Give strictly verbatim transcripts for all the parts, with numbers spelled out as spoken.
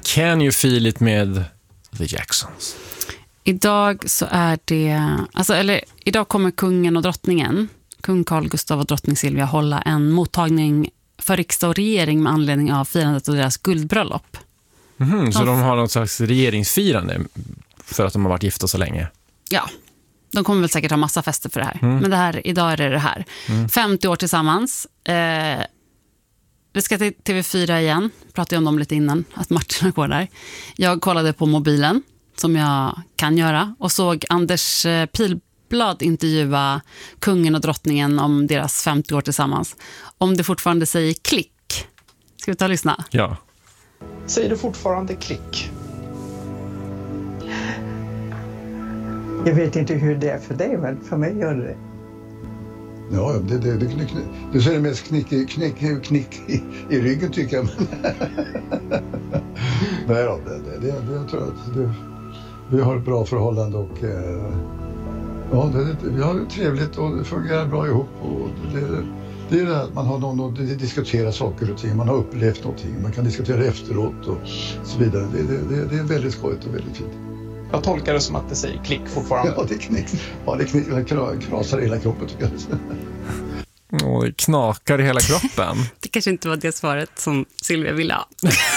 Can you feel it med The Jacksons? Idag så är det, alltså, eller idag kommer kungen och drottningen, kung Carl Gustaf och drottning Silvia, hålla en mottagning för riksdag och regering med anledning av firandet av deras guldbröllop. Mm, så de, de har något slags regeringsfirande för att de har varit gifta så länge? Ja, de kommer väl säkert ha massa fester för det här. Mm. Men det här, idag är det det här. Mm. femtio år tillsammans. Eh, vi ska till T V fyra igen. Pratade om dem lite innan, att matcherna går där. Jag kollade på mobilen, som jag kan göra, och såg Anders Pilblad intervjua kungen och drottningen om deras femtio år tillsammans. Om det fortfarande säger klick. Ska vi ta och lyssna? Ja. Säger du fortfarande klick? Jag vet inte hur det är för dig, men för mig gör det. Ja, det, det, det, det, det ser det mest knick, knick, knick i, i ryggen, tycker jag. Nej då, det, det, det, det, jag tror att det, vi har ett bra förhållande och eh, ja, det, det, vi har det trevligt och det fungerar bra ihop. Och det, det, det är det att man har någon att diskutera saker och ting, man har upplevt någonting, man kan diskutera efteråt och så vidare. Det, det, det, det är väldigt skojigt och väldigt fint. Jag tolkar det som att det säger klick fortfarande. Ja, det knick. Ja, det knick, det knasar hela kroppen, tycker jag. Åh, det knakar i hela kroppen. Det kanske inte var det svaret som Silvia ville ha.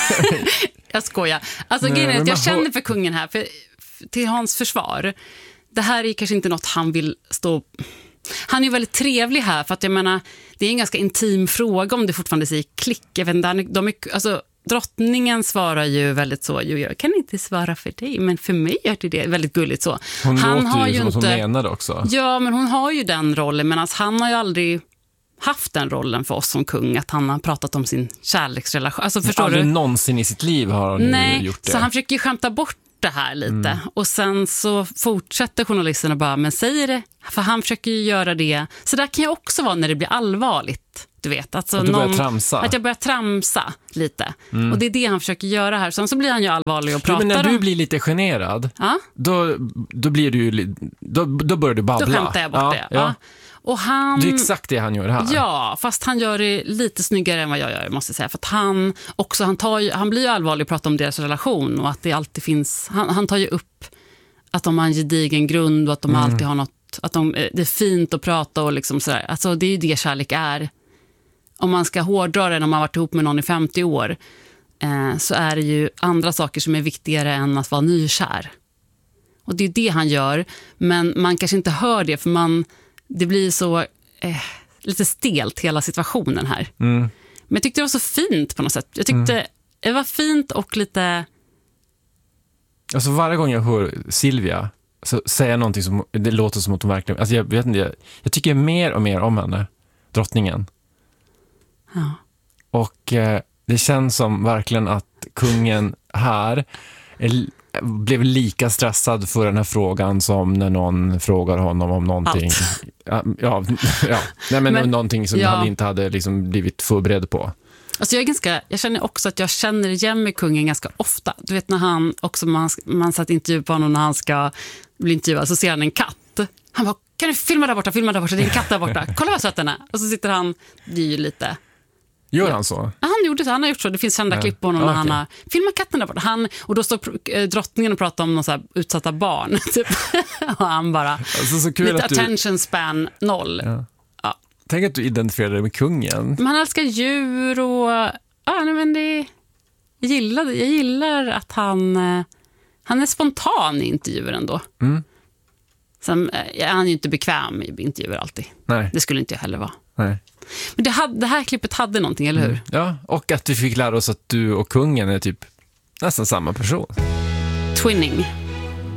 Jag skojar. Alltså, Nej, grejen är att jag har... känner för kungen här, för, till hans försvar. Det här är kanske inte något han vill stå... Han är ju väldigt trevlig här, för att jag menar, det är en ganska intim fråga om det fortfarande säger klick. Jag vet inte, de är, alltså, drottningen svarar ju väldigt så, jo, jag kan inte svara för dig, men för mig är det, det väldigt gulligt så. Hon han låter har ju ju som inte, hon menade också. Ja, men hon har ju den rollen, men alltså, han har ju aldrig haft den rollen för oss som kung, att han har pratat om sin kärleksrelation. Alltså, förstår aldrig du? någonsin i sitt liv har han Nej, ju gjort det. Så han försöker ju skämta bort det här lite. Mm. Och sen så fortsätter journalisterna bara, men säger det. För han försöker ju göra det. Så där kan jag också vara när det blir allvarligt. Du vet, alltså att du börjar någon, tramsa. Att jag börjar tramsa lite. Mm. Och det är det han försöker göra här. Sen så blir han ju allvarlig och pratar jo, men när om... du blir lite generad, ja? då, då blir du ju, då, då börjar du babbla. Då skämtar jag bort ja, det. Ja. Ja. Och han... Det är exakt det han gör här. Ja, fast han gör det lite snyggare än vad jag gör, måste jag säga. För att han också, han, tar ju, han blir ju allvarlig och pratar om deras relation och att det alltid finns... Han, han tar ju upp att de har en gedigen grund och att de mm. alltid har något... Att de, det är fint att prata och liksom sådär. Alltså det är ju det kärlek är. Om man ska hårdra det när man har varit ihop med någon i femtio år eh, så är det ju andra saker som är viktigare än att vara nykär. Och det är det han gör. Men man kanske inte hör det, för man... Det blir så eh, lite stelt hela situationen här. Mm. Men jag tyckte det var så fint på något sätt. Jag tyckte mm. det var fint och lite... Alltså varje gång jag hör Silvia så säger någonting som det låter som att hon verkligen... Alltså jag vet inte, jag, jag tycker mer och mer om henne, drottningen. Ja. Och eh, det känns som verkligen att kungen här är, blev lika stressad för den här frågan som när någon frågar honom om någonting. Ja, ja, ja. Nej, men, men någonting som ja. han inte hade liksom blivit förberedd på. Alltså jag, är ganska, jag känner också att jag känner igen med kungen ganska ofta. Du vet när han också, man, man satt intervju på honom när han ska bli intervjuad, så ser han en katt. Han bara, kan du filma där borta, filma där borta, det är en katt där borta. Kolla vad söt den är. Och så sitter han, det är ju lite... Gör han så? Ja, han gjorde så, han har gjort så. Det finns kända ja. klipp på honom när okay. han har filmat katten där borta. Han, och då står äh, drottningen och pratar om någon så här utsatta barn. Typ. Och han bara, alltså, så kul lite att attention du... span noll. Ja. Ja. Tänk att du identifierar dig med kungen. Men han älskar djur och... Ja, nej, men det... Jag gillar, jag gillar att han... Han är spontan i intervjuer ändå. Mm. Sen, han är ju inte bekväm i intervjuer alltid. Nej. Det skulle inte jag heller vara. Nej. Men det, hade, det här klippet hade någonting, eller hur? Mm. Ja, och att vi fick lära oss att du och kungen är typ nästan samma person. Twinning.